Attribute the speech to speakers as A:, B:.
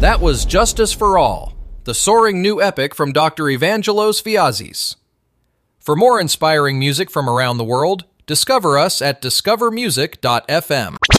A: That was Justice for All, the soaring new epic from Dr. Evangelos Viazis. For more inspiring music from around the world, discover us at discovermusic.fm.